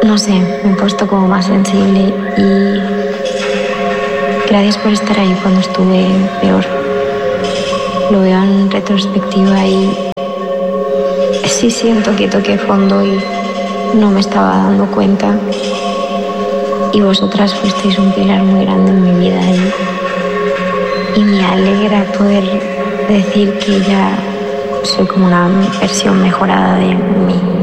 No sé, me he puesto como más sensible y gracias por estar ahí cuando estuve peor. Lo veo en retrospectiva y sí siento que toqué fondo y no me estaba dando cuenta. Y vosotras fuisteis un pilar muy grande en mi vida y me alegra poder decir que ya soy como una versión mejorada de mí.